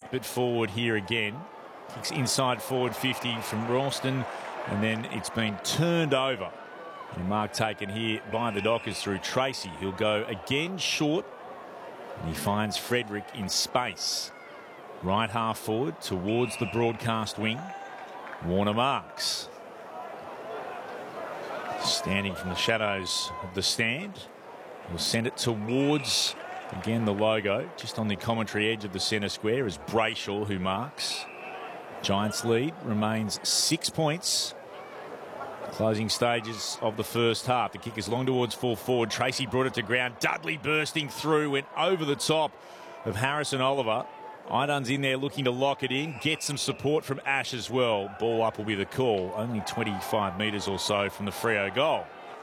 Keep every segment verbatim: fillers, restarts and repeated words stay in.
but forward here again. Kicks inside forward fifty from Ralston, and then it's been turned over. And mark taken here by the Dockers through Tracy. He'll go again short, and he finds Frederick in space. Right half forward towards the broadcast wing. Warner marks. Standing from the shadows of the stand. He'll send it towards, again, the logo, just on the commentary edge of the centre square is Brayshaw, who marks. Giants lead remains six points. Closing stages of the first half. The kick is long towards full forward. Tracy brought it to ground. Dudley bursting through, went over the top of Harrison Oliver. Idun's in there looking to lock it in. Get some support from Ash as well. Ball up will be the call. Only twenty-five metres or so from the Freo goal.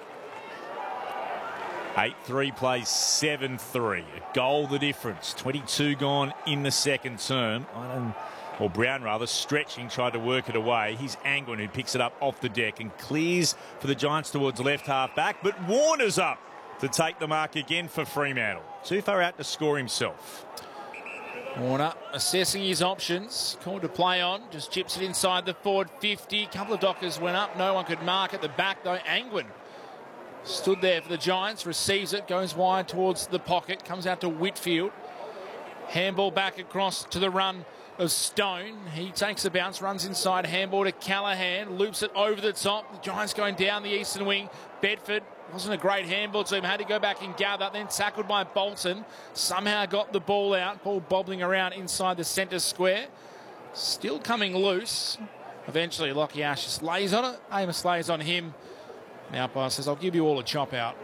eight three plays seven three. A goal the difference. twenty-two gone in the second term. Idun, or Brown rather, stretching, tried to work it away. He's Angwin who picks it up off the deck and clears for the Giants towards left half back. But Warner's up to take the mark again for Fremantle. Too far out to score himself. Warner assessing his options. Called to play on. Just chips it inside the forward fifty. A couple of Dockers went up. No one could mark at the back though. Angwin stood there for the Giants. Receives it. Goes wide towards the pocket. Comes out to Whitfield. Handball back across to the run of Stone. He takes a bounce. Runs inside. Handball to Callaghan. Loops it over the top. The Giants going down the eastern wing. Bedford. Wasn't a great handball to him. Had to go back and gather. Then tackled by Bolton. Somehow got the ball out. Ball bobbling around inside the centre square. Still coming loose. Eventually, Lockie Ash just lays on it. Amos lays on him. The umpire says, I'll give you all a chop out.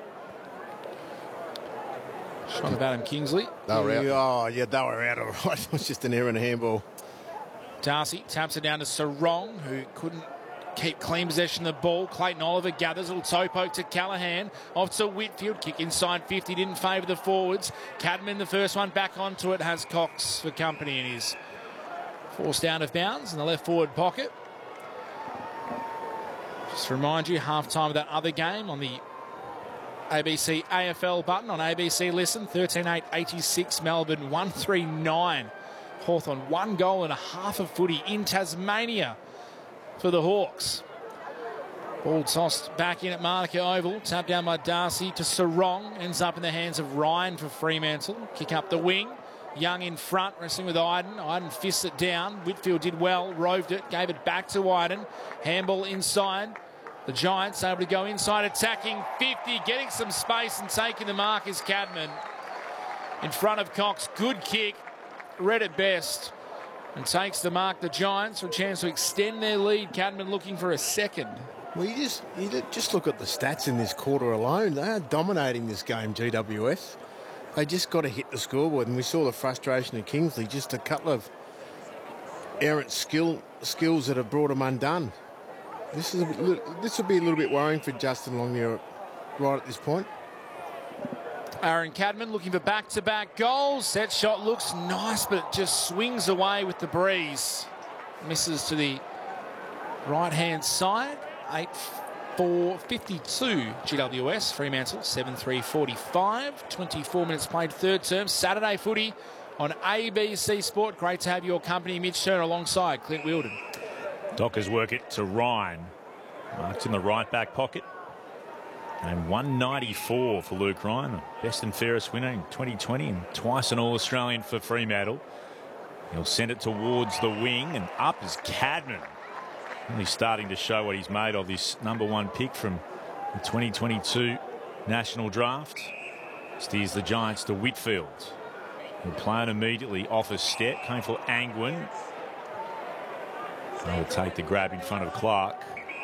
Shot of Adam Kingsley. They were out. Oh, yeah, they were out. All right. It was just an error in a handball. Darcy taps it down to Sarong, who couldn't keep clean possession of the ball. Clayton Oliver gathers a little toe poke to Callaghan. Off to Whitfield. Kick inside fifty. Didn't favour the forwards. Cadman, the first one, back onto it. Has Cox for company and is forced out of bounds in the left forward pocket. Just to remind you, half-time of that other game on the A B C A F L button on A B C Listen. thirteen eight eighty-six Melbourne, one three nine Hawthorn. One goal and a half of footy in Tasmania for the Hawks. Ball tossed back in at Manuka Oval. Tapped down by Darcy to Sarong. Ends up in the hands of Ryan for Fremantle. Kick up the wing. Young in front, wrestling with Iden. Iden fists it down. Whitfield did well, roved it, gave it back to Iden. Handball inside. The Giants able to go inside, attacking fifty, getting some space and taking the mark is Cadman. In front of Cox, good kick, read it best, and takes the mark. The Giants for a chance to extend their lead. Cadman looking for a second. Well, you just you just look at the stats in this quarter alone. They are dominating this game, G W S. They just got to hit the scoreboard, and we saw the frustration of Kingsley. Just a couple of errant skill skills that have brought them undone. This is a, this will be a little bit worrying for Justin Longmuir right at this point. Aaron Cadman looking for back-to-back goals. That shot looks nice, but it just swings away with the breeze. Misses to the right-hand side. eight four fifty-two G W S. Fremantle, seven three forty-five. twenty-four minutes played third term. Saturday footy on A B C Sport. Great to have your company. Mitch Turner alongside Clint Wheeldon. Dockers work it to Ryan. Marked in the right back pocket. And one ninety-four for Luke Ryan. Best and fairest winner in twenty twenty and twice an All-Australian for Fremantle. He'll send it towards the wing and up is Cadman. Really starting to show what he's made of this number one pick from the twenty twenty-two National Draft. Steers the Giants to Whitfield. He'll play it immediately off a step. Came for Angwin. He'll take the grab in front of Clark.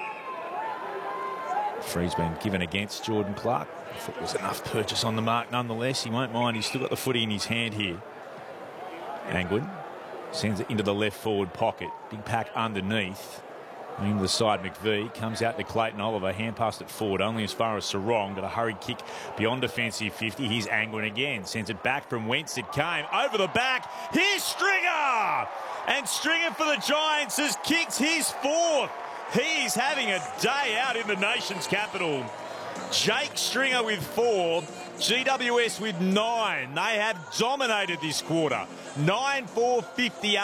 Free's been given against Jordan Clark. I thought it was enough purchase on the mark nonetheless. He won't mind. He's still got the footy in his hand here. Angwin sends it into the left forward pocket. Big pack underneath. Into the side, McVee comes out to Clayton Oliver. Hand passed it forward only as far as Sarong. Got a hurried kick beyond defensive fifty. Here's Angwin again. Sends it back from whence it came. Over the back. Here's Stringer. And Stringer for the Giants has kicked his fourth. He's having a day out in the nation's capital. Jake Stringer with four. G W S with nine. They have dominated this quarter. nine four fifty-eight.